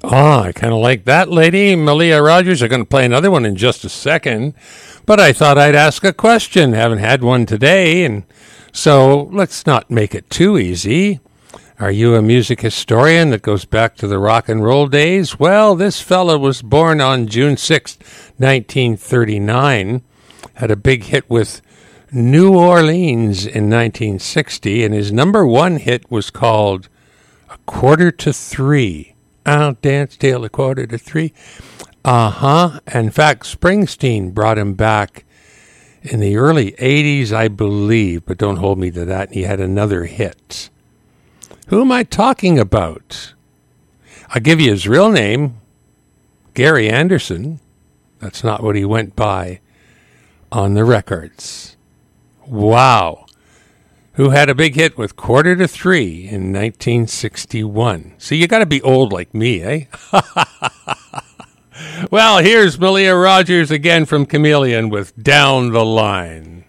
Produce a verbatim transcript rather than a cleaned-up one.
Oh, I kind of like that lady. Malia Rogers are going to play another one in just a second. But I thought I'd ask a question. Haven't had one today, and so let's not make it too easy. Are you a music historian that goes back to the rock and roll days? Well, this fella was born on June sixth, nineteen thirty-nine. Had a big hit with New Orleans in nineteen sixty, and his number one hit was called A Quarter to Three. I'll dance till a quarter to three. Uh-huh. In fact, Springsteen brought him back in the early eighties, I believe, but don't hold me to that. He had another hit. Who am I talking about? I'll give you his real name, Gary Anderson. That's not what he went by on the records. Wow. Who had a big hit with Quarter to Three in nineteen sixty-one. So you got to be old like me, eh? Well, here's Malia Rogers again from Chameleon with Down the Line.